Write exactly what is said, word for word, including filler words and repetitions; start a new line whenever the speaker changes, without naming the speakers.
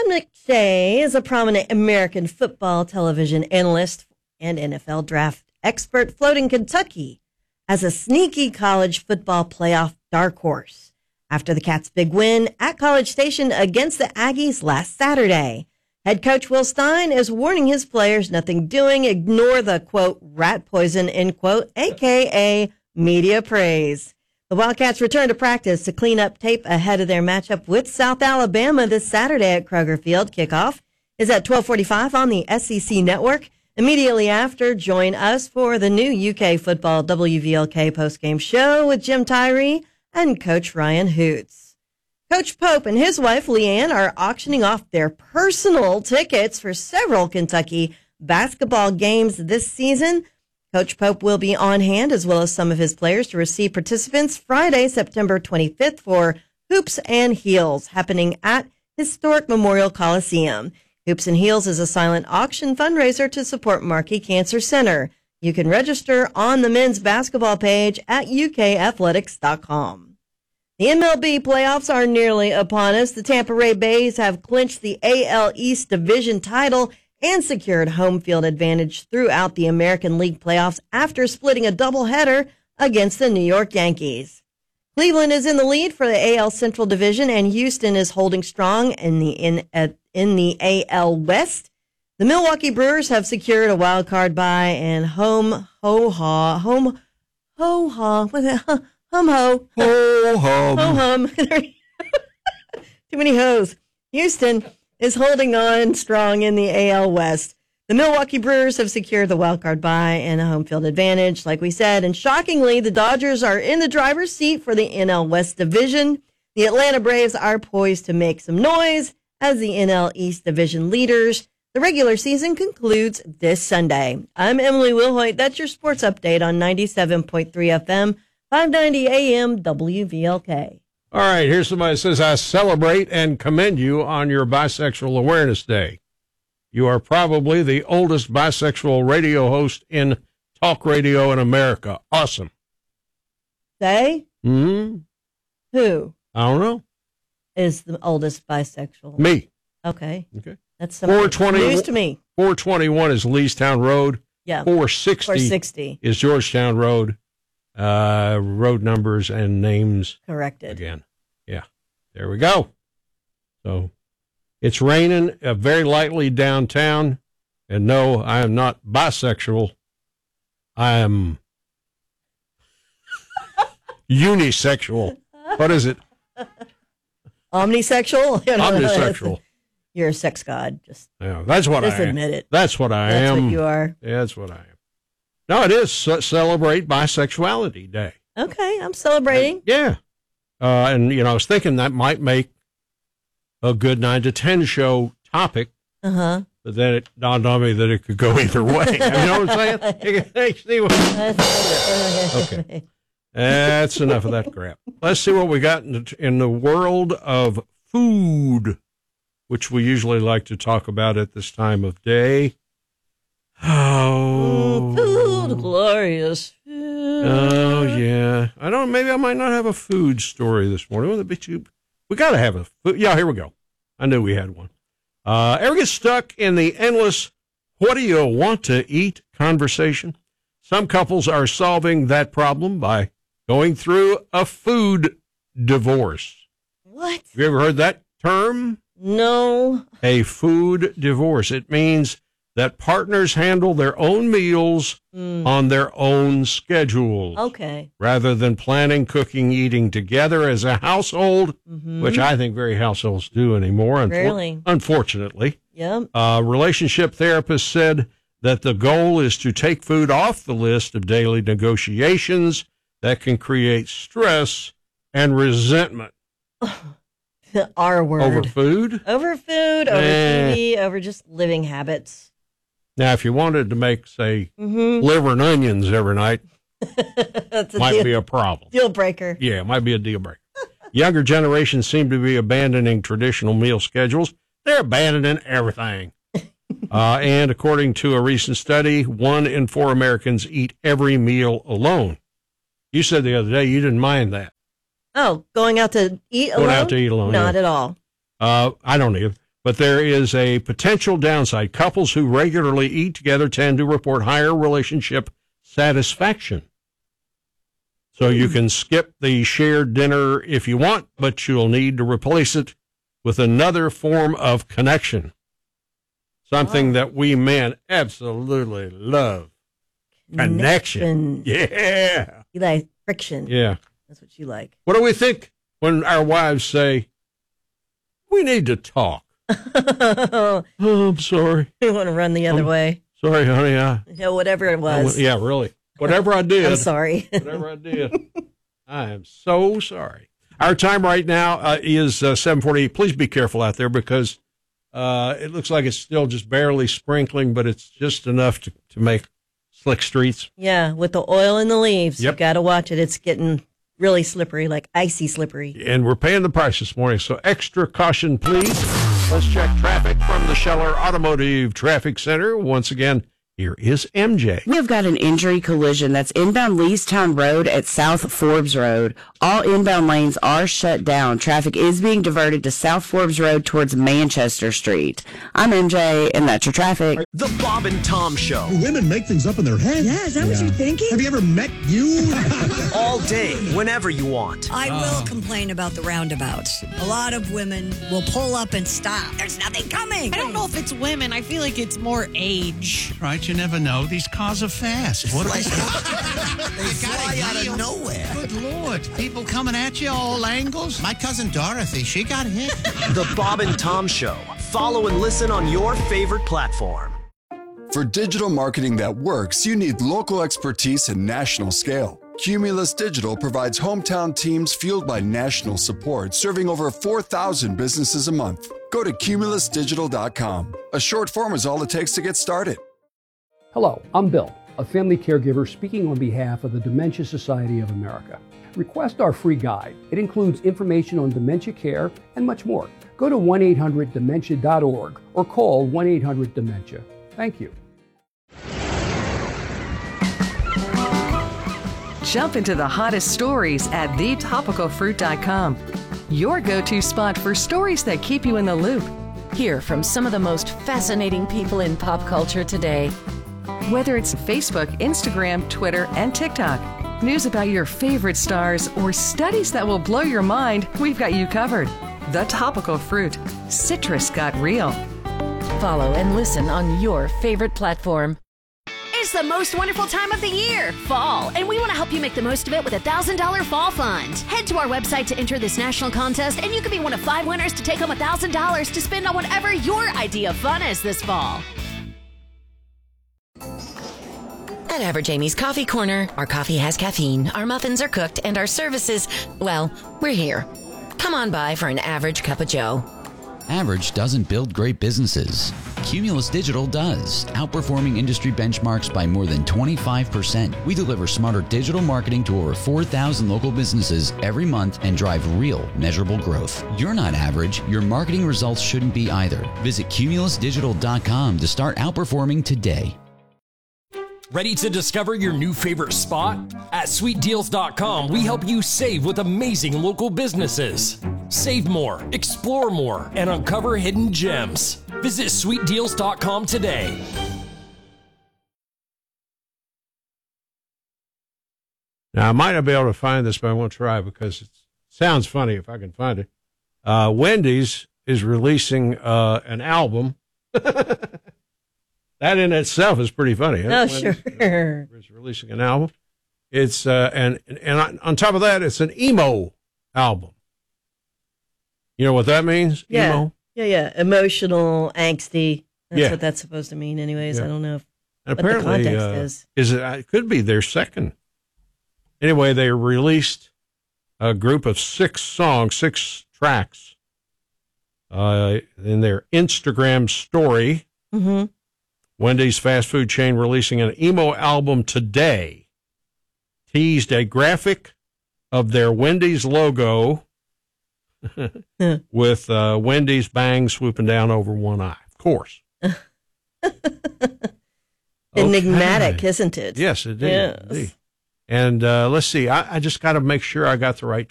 Todd McShay is a prominent American football television analyst and N F L draft expert, floating Kentucky as a sneaky college football playoff dark horse after the Cats' big win at College Station against the Aggies last Saturday. Head coach Will Stein is warning his players nothing doing, ignore the, quote, rat poison, end quote, a k a media praise. The Wildcats return to practice to clean up tape ahead of their matchup with South Alabama this Saturday at Kroger Field. Kickoff is at twelve forty-five on the S E C Network. Immediately after, join us for the new U K Football W V L K postgame show with Jim Tyree and Coach Ryan Hoots. Coach Pope and his wife Leanne are auctioning off their personal tickets for several Kentucky basketball games this season. Coach Pope will be on hand, as well as some of his players, to receive participants Friday, September twenty-fifth for Hoops and Heels, happening at Historic Memorial Coliseum. Hoops and Heels is a silent auction fundraiser to support Markey Cancer Center. You can register on the men's basketball page at U K athletics dot com. The M L B playoffs are nearly upon us. The Tampa Bay Rays have clinched the A L East Division title and secured home field advantage throughout the American League playoffs after splitting a doubleheader against the New York Yankees. Cleveland is in the lead for the A L Central Division, and Houston is holding strong in the in uh, in the A L West. The Milwaukee Brewers have secured a wild card bye, and home ho ha home ho ha with it hum ho
ho hum
ho hum. Too many hoes. Houston is holding on strong in the A L West. The Milwaukee Brewers have secured the wild card bye and a home field advantage, like we said. And shockingly, the Dodgers are in the driver's seat for the N L West Division. The Atlanta Braves are poised to make some noise as the N L East Division leaders. The regular season concludes this Sunday. I'm Emily Wilhoit. That's your sports update on ninety-seven point three F M, five ninety A M W V L K.
All right, here's somebody that says, I celebrate and commend you on your Bisexual Awareness Day. You are probably the oldest bisexual radio host in talk radio in America. Awesome.
They?
Hmm.
Who?
I don't know.
Is the oldest bisexual?
Me.
Okay.
Okay.
That's something news to me.
four twenty-one is Leestown Road.
Yeah.
four sixty,
four sixty
is Georgetown Road. Uh, road numbers and names
corrected
again. Yeah, there we go. So it's raining uh, very lightly downtown, and no, I am not bisexual. I am unisexual. What is it?
Omnisexual.
Omnisexual.
You're a sex god. Just
yeah, that's what
just
I am.
admit it.
That's what I
that's
am.
That's what you are.
Yeah, that's what I am. No, it is C- Celebrate Bisexuality Day.
Okay, I'm celebrating.
Uh, yeah. Uh, and, you know, I was thinking that might make a good nine to ten show topic.
Uh-huh.
But then it dawned on me that it could go either way. You know what I'm saying? See what... Okay. That's enough of that crap. Let's see what we got in the, in the world of food, which we usually like to talk about at this time of day. Oh,
mm, food, glorious food.
Oh, yeah. I don't know. Maybe I might not have a food story this morning. Would it be too... We got to have a food. Yeah, here we go. I knew we had one. Uh, ever get stuck in the endless, what do you want to eat conversation? Some couples are solving that problem by going through a food divorce.
What?
Have you ever heard that term?
No.
A food divorce. It means that partners handle their own meals mm. on their own schedules.
Okay.
Rather than planning, cooking, eating together as a household, mm-hmm. which I think very households do anymore, unfor-
really?
unfortunately.
Yep.
Uh, relationship therapists said that the goal is to take food off the list of daily negotiations that can create stress and resentment.
The R word.
Over food?
Over food, over eh. T V, over just living habits.
Now, if you wanted to make, say, mm-hmm. liver and onions every night,
That's a
might
deal,
be a problem.
Deal breaker.
Yeah, it might be a deal breaker. Younger generations seem to be abandoning traditional meal schedules. They're abandoning everything. uh, and according to a recent study, one in four Americans eat every meal alone. You said the other day you didn't mind that.
Oh, going out to eat
going
alone?
Going out to eat alone.
Not
yeah.
at all.
Uh, I don't either. but there is a potential downside. Couples who regularly eat together tend to report higher relationship satisfaction. So you can skip the shared dinner if you want, but you'll need to replace it with another form of connection. Something wow. that we men absolutely love. Connection. Connection. Yeah.
You like friction.
Yeah.
That's what you like.
What do we think when our wives say, we need to talk? Oh, I'm sorry.
You want to run the other
I'm,
way.
Sorry, honey. I,
yeah, whatever it was.
I, yeah, really. Whatever I did.
I'm sorry.
Whatever I did. I am so sorry. Our time right now uh, is uh, seven forty-eight. Please be careful out there because uh, it looks like it's still just barely sprinkling, but it's just enough to, to make slick streets.
Yeah, with the oil in the leaves.
Yep.
You got to watch it. It's getting really slippery, like icy slippery.
And we're paying the price this morning, so extra caution, please. Let's check traffic from the Scheller Automotive Traffic Center. Once again, here is M J.
We've got an injury collision that's inbound Leestown Road at South Forbes Road. All inbound lanes are shut down. Traffic is being diverted to South Forbes Road towards Manchester Street. I'm M J, and that's your traffic.
The Bob and Tom Show.
Women make things up in their head.
Yeah, is that yeah. what you're thinking?
Have you ever met you?
All day, whenever you want.
I will complain about the roundabouts. A lot of women will pull up and stop. There's nothing coming.
I don't know if it's women. I feel like it's more age.
Right, you never know. These cars are fast. What
like, they fly out of nowhere.
Good Lord. People coming at you all angles. My cousin Dorothy, she got hit.
The Bob and Tom Show. Follow and listen on your favorite platform.
For digital marketing that works, you need local expertise and national scale. Cumulus Digital provides hometown teams fueled by national support, serving over four thousand businesses a month. Go to cumulus digital dot com. A short form is all it takes to get started.
Hello, I'm Bill, a family caregiver speaking on behalf of the Dementia Society of America. Request our free guide. It includes information on dementia care and much more. Go to one eight hundred dementia dot org or call one eight hundred dementia. Thank you.
Jump into the hottest stories at the topical fruit dot com. Your go-to spot for stories that keep you in the loop.
Hear from some of the most fascinating people in pop culture today.
Whether it's Facebook, Instagram, Twitter, and TikTok, news about your favorite stars, or studies that will blow your mind, we've got you covered. The Topical Fruit. Citrus got real.
Follow and listen on your favorite platform.
It's the most wonderful time of the year, fall, and we want to help you make the most of it with a one thousand dollars Fall Fund. Head to our website to enter this national contest, and you could be one of five winners to take home one thousand dollars to spend on whatever your idea of fun is this fall.
At Average Amy's Coffee Corner, our coffee has caffeine, our muffins are cooked, and our services, well, we're here. Come on by for an average cup of joe.
Average doesn't build great businesses. Cumulus Digital does, outperforming industry benchmarks by more than twenty-five percent. We deliver smarter digital marketing to over four thousand local businesses every month and drive real, measurable growth. You're not average. Your marketing results shouldn't be either. Visit cumulus digital dot com to start outperforming today.
Ready to discover your new favorite spot? At sweet deals dot com, we help you save with amazing local businesses. Save more, explore more, and uncover hidden gems. Visit sweet deals dot com today.
Now, I might not be able to find this, but I won't try because it sounds funny if I can find it. Uh, Wendy's is releasing uh, an album. That in itself is pretty funny.
Oh, sure.
It's releasing an album. It's uh, and and on top of that, it's an emo album. You know what that means?
Yeah,
emo?
yeah, yeah. Emotional, angsty. That's
yeah.
what that's supposed to mean, anyways.
Yeah.
I don't know if,
and
what
apparently,
the context
uh,
is.
Is it? It could be their second. Anyway, they released a group of six songs, six tracks, uh, in their Instagram story.
Mm-hmm.
Wendy's fast food chain releasing an emo album today. Teased a graphic of their Wendy's logo with uh, Wendy's bang swooping down over one eye. Of course.
Enigmatic,
okay.
isn't it?
Yes, it is.
Yes.
Indeed. And uh, let's see. I, I just got to make sure I got the right